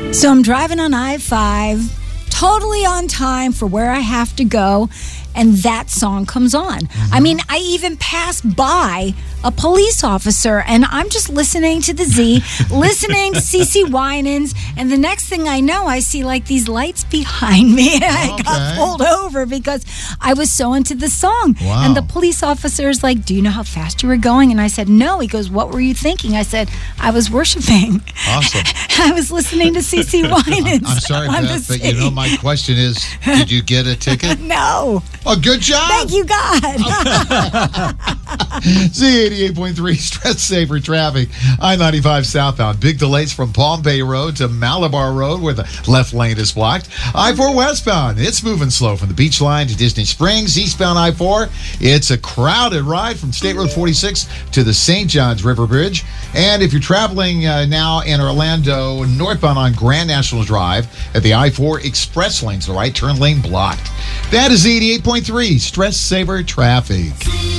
So I'm driving on I-5, totally on time for where I have to go, and that song comes on. Mm-hmm. I mean, I even passed by a police officer, and I'm just listening to the Z, listening to CeCe Winans, and the next thing I know, I see like these lights behind me, and I got pulled over because I was so into the song. Wow. And the police officer is like, do you know how fast you were going? And I said, no. He goes, what were you thinking? I said, I was worshiping. Awesome. I was listening to CeCe Winans. I'm sorry, Beth, but you know my question is, did you get a ticket? No. Oh, good job. Thank you, God. Z88.3, stress saver traffic. I-95 southbound. Big delays from Palm Bay Road to Malabar Road where the left lane is blocked. I-4 westbound. It's moving slow from the beach line to Disney Springs. Eastbound I-4. It's a crowded ride from State Road 46 to the St. Johns River Bridge. And if you're traveling now in Orlando, northbound on Grand National Drive at the I-4 express lanes, the right turn lane blocked. That is Z88.3, stress saver traffic.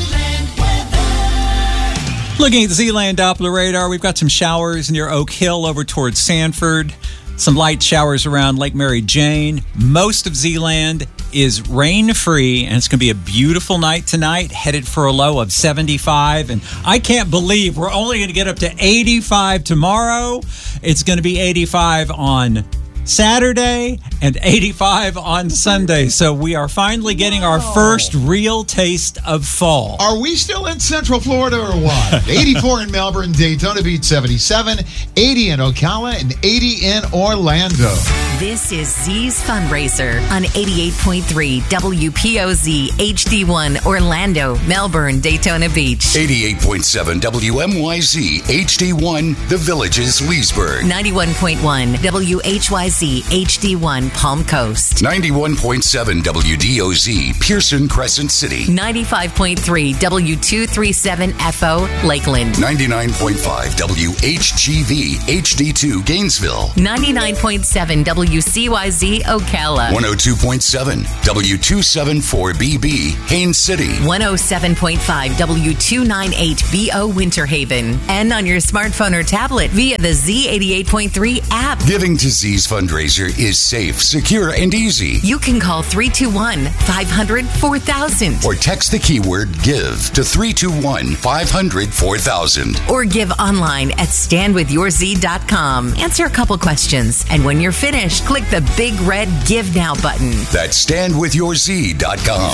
Looking at the Z-Land Doppler radar, we've got some showers near Oak Hill over towards Sanford. Some light showers around Lake Mary Jane. Most of Z-Land is rain-free, and it's going to be a beautiful night tonight, headed for a low of 75. And I can't believe we're only going to get up to 85 tomorrow. It's going to be 85 on Saturday and 85 on Sunday. So we are finally getting our first real taste of fall. Are we still in Central Florida or what? 84 in Melbourne, Daytona Beach 77, 80 in Ocala, and 80 in Orlando. This is Z's Fundraiser on 88.3 WPOZ HD1 Orlando, Melbourne, Daytona Beach. 88.7 WMYZ HD1 The Villages, Leesburg. 91.1 WHYZ HD1 Palm Coast. 91.7 WDOZ Pearson Crescent City. 95.3 W237 FO Lakeland. 99.5 WHGV HD2 Gainesville. 99.7 WCYZ Ocala. 102.7 W274BB Haines City. 107.5 W298BO Winter Haven. And on your smartphone or tablet via the Z88.3 app. Giving to Z's fundraiser is safe, secure, and easy. You can call 321-500-4000. Or text the keyword GIVE to 321-500-4000. Or give online at standwithyourz.com. Answer a couple questions. And when you're finished, click the big red Give Now button. That's standwithyourz.com.